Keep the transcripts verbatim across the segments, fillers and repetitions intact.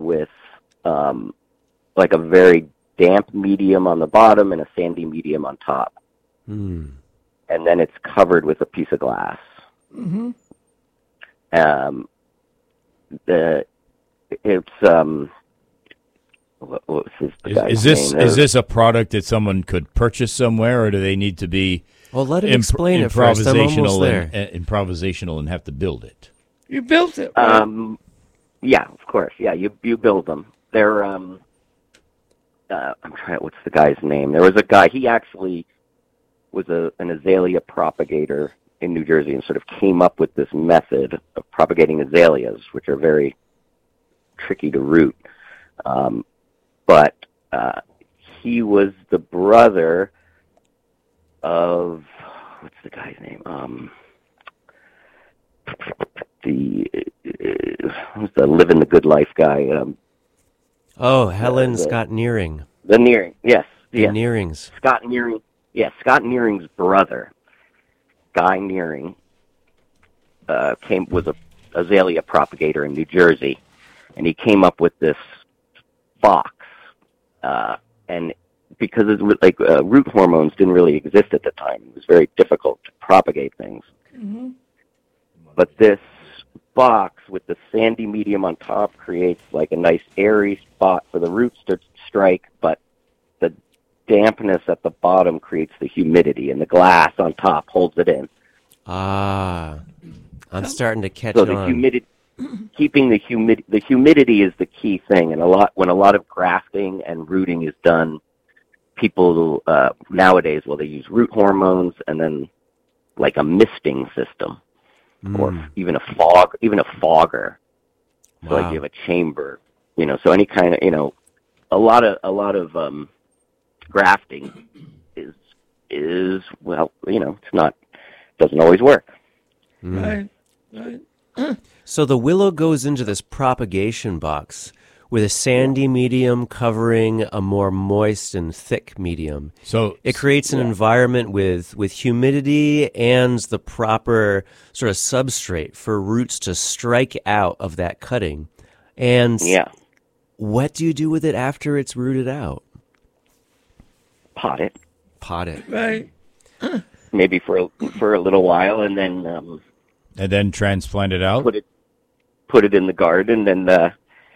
with um, like a very damp medium on the bottom and a sandy medium on top. Mm. And then it's covered with a piece of glass. Mm-hmm. Um, the it's um, what, what was his, the Is, guy's is this name? is this a product that someone could purchase somewhere, or do they need to be Well, let him imp- explain it first. I'm almost improvisational there. and, uh, improvisational and have to build it? You built it, right? Um, yeah, of course. Yeah, you you build them. They're um, uh, I'm trying. What's the guy's name? There was a guy. He actually was a an azalea propagator in New Jersey, and sort of came up with this method of propagating azaleas, which are very tricky to root. Um, but uh, he was the brother of what's the guy's name? Um, the uh, who's the living the good life guy? Um, Oh, Helen uh, the, Scott Nearing. The Nearing, yes, The yes. Nearings. Scott Nearing, yes, Scott Nearing's brother, Guy Nearing, uh, came was a azalea propagator in New Jersey, and he came up with this box, uh, and because it's like uh, root hormones didn't really exist at the time, it was very difficult to propagate things. Mm-hmm. But this box with the sandy medium on top creates like a nice airy spot for the roots to strike, but the dampness at the bottom creates the humidity, and the glass on top holds it in. Ah, I'm starting to catch So it the on. humidity, keeping the humid, the humidity is the key thing, and a lot when a lot of grafting and rooting is done, people uh, nowadays, well, they use root hormones and then like a misting system. Mm. Or even a fog, even a fogger. So Wow. like you have a chamber, you know. So any kind of, you know, a lot of a lot of um, grafting is is well, you know, it's not doesn't always work. Mm. Right, right. So the willow goes into this propagation box with a sandy medium covering a more moist and thick medium. So It creates an environment with, with humidity and the proper sort of substrate for roots to strike out of that cutting. And Yeah, what do you do with it after it's rooted out? pot it Pot it. Right. maybe for a, for a little while, and then um, and then transplant it out. put it put it in the garden, and uh,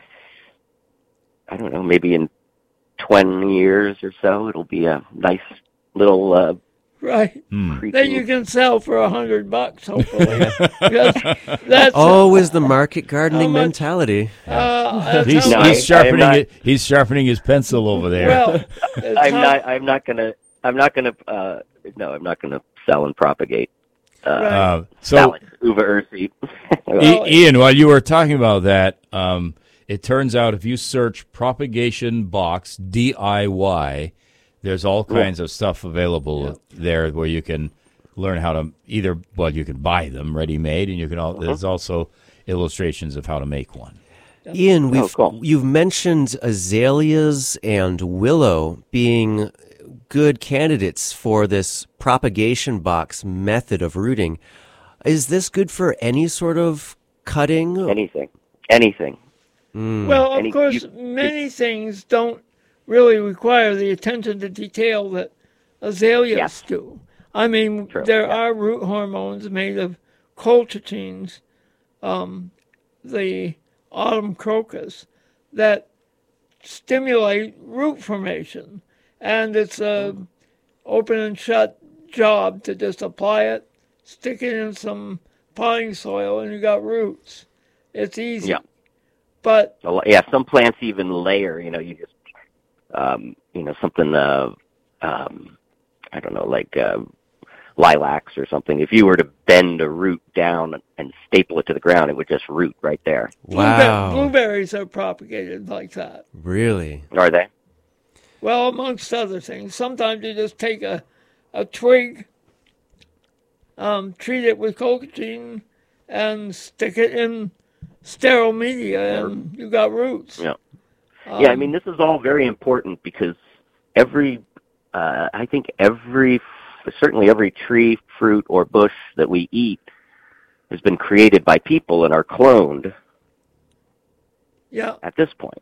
I don't know, maybe in twenty years or so, it'll be a nice little uh, Right. Hmm. That creeping. you can sell for a hundred bucks, hopefully. Because that's Always the market gardening How much- mentality. uh, that's He's, how No, much- I- he's sharpening not- it. He's sharpening his pencil over there. well, it's I'm how- not. I'm not gonna. I'm not gonna. Uh, no, I'm not gonna sell and propagate. Uh, Right. Uh, so, Salad, uva ursi. I- Ian, while you were talking about that, um, it turns out if you search propagation box D I Y, there's all kinds of stuff available there where you can learn how to either, well, you can buy them ready-made, and you can. Al- There's also illustrations of how to make one. Ian, we've, Oh, cool. you've mentioned azaleas and willow being good candidates for this propagation box method of rooting. Is this good for any sort of cutting? Anything. Anything. Well, of Any- course, you- many things don't really require the attention to detail that azaleas Yes. do. I mean, True, there yeah. are root hormones made of colchicines, um, the autumn crocus, that stimulate root formation. And it's a open and shut job to just apply it, stick it in some potting soil, and you got roots. It's easy. Yeah. But A lo- Yeah. Some plants even layer. You know, you just, um, you know, something. Uh, um, I don't know, like uh, lilacs or something. If you were to bend a root down and staple it to the ground, it would just root right there. blueber- Wow. blueberries are propagated like that. Really? Are they? Well, amongst other things, sometimes you just take a, a twig, um, treat it with colchicine, and stick it in sterile media, and you got roots. Yeah. Um, Yeah, I mean, this is all very important because every, uh, I think every, certainly every tree, fruit, or bush that we eat has been created by people and are cloned yeah. at this point.